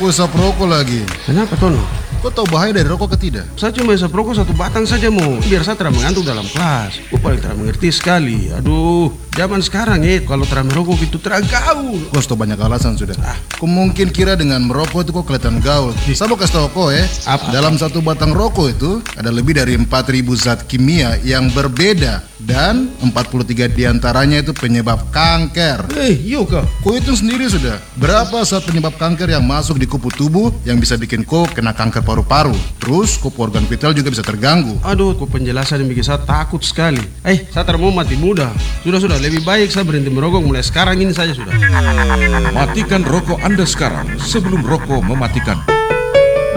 usap rokok lagi. Kenapa Tono? Kau tahu bahaya dari rokok ke tidak? Saya cuma isap rokok 1 batang saja mau, biar saya tidak mengantuk dalam kelas. Kau paling tidak mengerti sekali. Aduh, zaman sekarang kalau tidak merokok itu tidak gaul. Kau sudah banyak alasan sudah. Kau mungkin kira dengan merokok itu kau kelihatan gaul. Saya mau kasih tahu kau Apa? dalam 1 batang rokok itu ada lebih dari 4.000 zat kimia yang berbeda. Dan 43 diantaranya itu penyebab kanker. Iya kah? Kau hitung sendiri sudah, berapa zat penyebab kanker yang masuk di kupu tubuh yang bisa bikin kau kena kanker paru-paru. Terus kupu organ vital juga bisa terganggu. Aduh, kok penjelasan yang bikin saya takut sekali. Saya tidak mau mati muda. Sudah, lebih baik saya berhenti merokok mulai sekarang ini saja sudah. Matikan rokok Anda sekarang sebelum rokok mematikan.